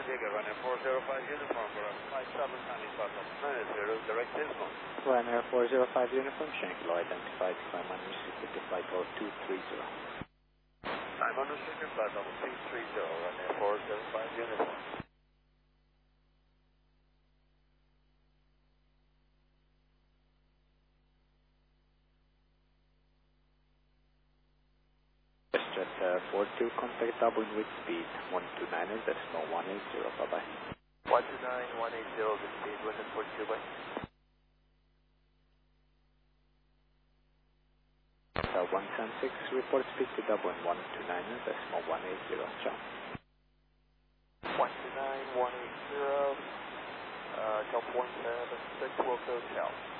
Jaeger, runway 405 uniform, for 57, Chinese Papa 90, direct Dismal. Ryanair 405 uniform, Shankill identified, climb unrestricted, flight 0230. Climb unrestricted, flight 0230, runway 405 uniform. Jet 42, contact doubling with speed 129.180, bye-bye. 129.180, the speed, wind 42, bye. 176, report speed to Dublin 129.180, ciao. 129.180, Delta 176, Wilco, ciao.